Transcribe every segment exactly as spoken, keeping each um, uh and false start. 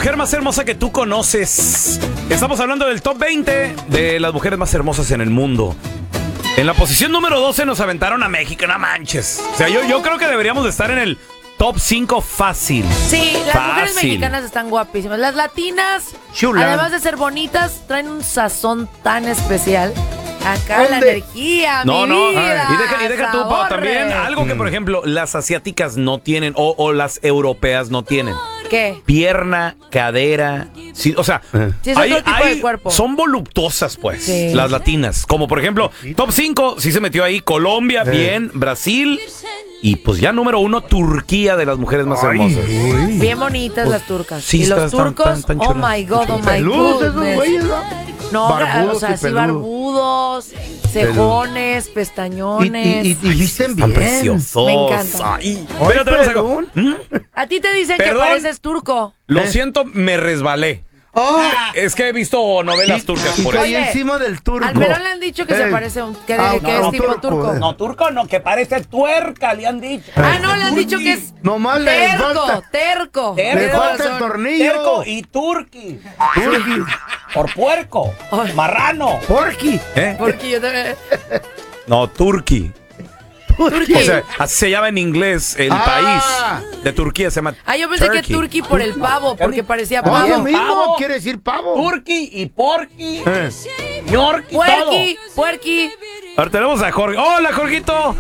mujer más hermosa que tú conoces. Estamos hablando del top veinte de las mujeres más hermosas en el mundo. En la posición número doce nos aventaron a México, no manches. O sea, yo, yo creo que deberíamos de estar en el top cinco fácil. Sí, las fácil. mujeres mexicanas están guapísimas. Las latinas, Chula. además de ser bonitas, traen un sazón tan especial. Acá la ¿Dónde? energía, No, mi no. vida, Y deja, y deja tú, Pau, sabor. también algo que, por ejemplo, las asiáticas no tienen o, o las europeas no tienen. ¿Qué? Pierna, cadera, sí, o sea, Sí, es otro tipo de cuerpo. son voluptuosas, pues, Sí. las latinas. Como por ejemplo, top cinco, sí se metió ahí Colombia, bien, Brasil y pues ya número uno, Turquía, de las mujeres más hermosas. Bien bonitas las turcas. sí, y los están- turcos, están- están oh chulas. my god, oh my Peludos esos goodness. güeyes, ¿no? No, Barbudos o sea, y así peludos. barbudos, cejones, Y, pestañones. y, y, y visten Están bien. preciosos. Me encanta. Ay, Ay, pero tenemos algo. perdón. ¿Mm? A ti te dicen ¿Perdón? que pareces turco. Lo ¿Eh? siento, me resbalé. Ah, Es que he visto novelas y- turcas y por caí ahí. Oye, encima del turco. Al Perón le han dicho que se Ey. parece un, que, Ah, que no, es tipo turco, turco. eh. No, turco no, que parece tuerca, le han dicho. Ah, no, le han dicho que es Nomás le terco, falta, terco. Terco. le Tienes falta el razón. tornillo. y turqui. Turqui. Por puerco. Ay. Marrano. Porqui. ¿Eh? Porque yo también... No, turqui. Turqui. O sea, así se llama en inglés el Ah. país de Turquía, se llama Ah, yo pensé Turkey. que turqui por el pavo, porque parecía Ah, lo pavo. mismo Pavo. quiere decir pavo. Turqui y porqui, Eh. ñorqui, Puerqui, puerqui. todo. Ahora tenemos a Jorge. Hola, Jorgito.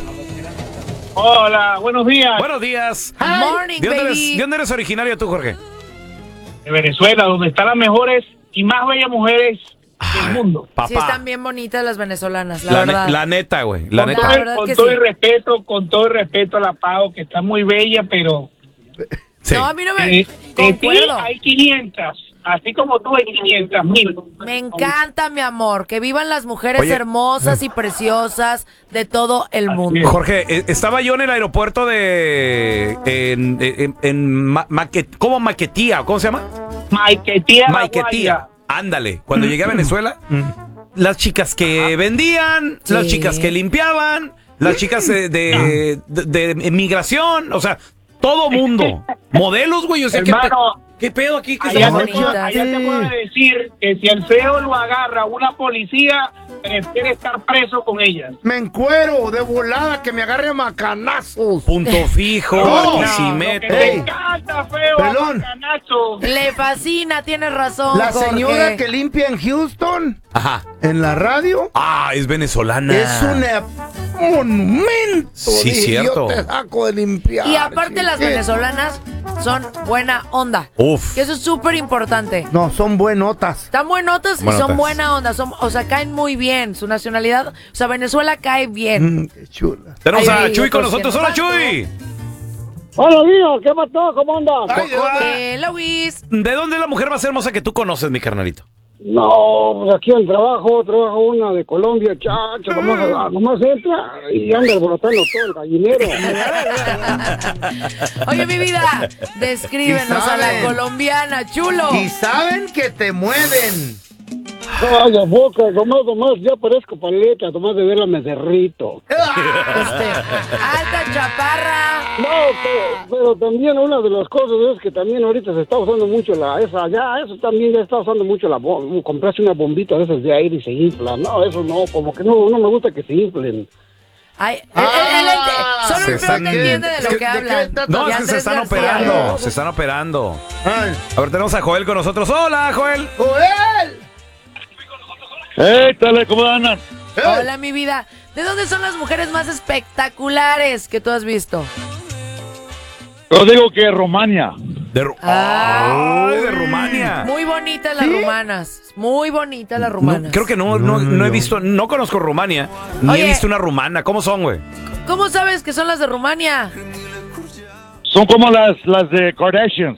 Hola, buenos días. Buenos días. Morning, ¿De dónde, eres, baby. ¿De dónde eres originario tú, Jorge? De Venezuela, donde están las mejores y más bellas mujeres del mundo. Papá. Sí, están bien bonitas las venezolanas, la, la, ne- verdad. la neta, güey. La Con neta. La Con- verdad con que todo sí. el respeto, con todo el respeto a la Pau, que está muy bella, pero Sí. No, a mí no me... eh, de ti Concuerdo. hay quinientas, así como tú hay quinientas mil. Me encanta, mi amor, que vivan las mujeres Oye. hermosas y preciosas de todo el mundo. es. Jorge, eh, estaba yo en el aeropuerto de... En, en, en Ma- Maquet- ¿Cómo Maquetía? ¿Cómo se llama? Maiquetía, La Maiquetía. Guaira. Ándale. Cuando llegué a Venezuela, las chicas que vendían, Sí. las chicas que limpiaban, las chicas de, de, de- de migración, o sea, todo mundo. Modelos, güey. O sea, ¿qué, Hermano, pe- ¿qué pedo aquí? ¿Qué Allá está te, bonitas. pasando? puedo, allá te puedo decir que si el feo lo agarra una policía, prefiere estar preso con ellas. Me encuero de volada que me agarre a macanazos. Punto fijo, No, Barquisimeto. Que te Ey. encanta, feo, Pelón. bacanazo. Le fascina, tienes razón, La Jorge. señora que limpia en Houston, Ajá. en la radio, Ah, es venezolana. es un eh, monumento. Sí, de cierto. Yo te saco de limpiar. Y aparte las chiquito. venezolanas son buena onda. Uf. Que eso es súper importante. No, son buenotas. Están buenotas y Buenotas. son buena onda. Son, o sea, caen muy bien. Su nacionalidad, o sea, Venezuela cae bien. Mm, qué chula. Tenemos Ay, a ay, Chuy con otros que nosotros. no Hola, tanto. Chuy. Hola, Dios, ¿qué pasó? ¿Cómo andas? Ay, Eh, Luis. ¿De dónde es la mujer más hermosa que tú conoces, mi carnalito? No, pues aquí en trabajo, trabajo una de Colombia, chacho, nomás, nomás entra y anda alborotando todo el gallinero. Oye, mi vida, descríbenos a la saben. colombiana, chulo. Y saben que te mueven. Vaya boca, nomás, nomás, ya parezco paleta, nomás de verla me derrito. Este, alta chaparra. No, pero, pero también una de las cosas es que también ahorita se está usando mucho la, esa, ya, eso también ya está usando mucho la bomba, comprarse una bombita de esas de aire y se infla, no, eso no, como que no, no me gusta que se inflen. Ay, él- él- él ente- Ah, solo se el feo están- te entiende de es lo que- que ¿de qué hablan. trata? No, Y es que se Andrés están García. operando. Se están operando. Ay, A ver, tenemos a Joel con nosotros. Hola, Joel. Joel. ¡Échale, ¿cómo andan? Hola, mi vida. ¿De dónde son las mujeres más espectaculares que tú has visto? Yo digo que Romania. De, Ru- Ah. Ay, de Rumania. Muy bonitas las ¿Sí? rumanas. Muy bonitas las No, rumanas. creo que no, no, no he visto, no conozco Rumania, ni Oye. he visto una rumana. ¿Cómo son, güey? ¿Cómo sabes que son las de Rumania? Son como las, las de Kardashians.